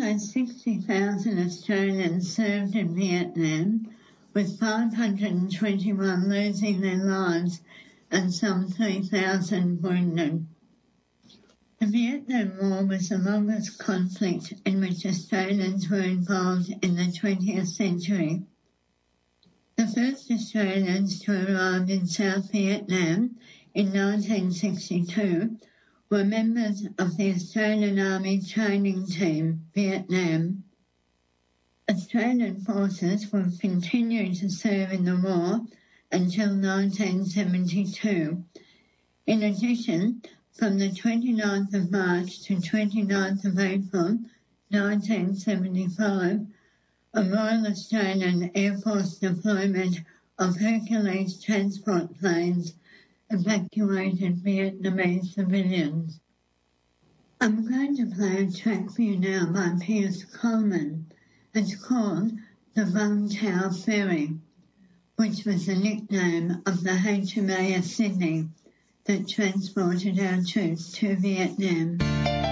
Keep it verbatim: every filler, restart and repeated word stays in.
almost sixty thousand Australians served in Vietnam, with five hundred twenty-one losing their lives and some three thousand wounded. The Vietnam War was the longest conflict in which Australians were involved in the twentieth century. The first Australians to arrive in South Vietnam in nineteen sixty-two were members of the Australian Army Training Team, Vietnam. Australian forces would continue to serve in the war until nineteen seventy-two. In addition, from the twenty-ninth of March to twenty-ninth of April nineteen seventy-five, a Royal Australian Air Force deployment of Hercules transport planes evacuated Vietnamese civilians. I'm going to play a track for you now by Piers Coleman. It's called the Vung Tau Ferry, which was the nickname of the H M A S Sydney that transported our troops to Vietnam.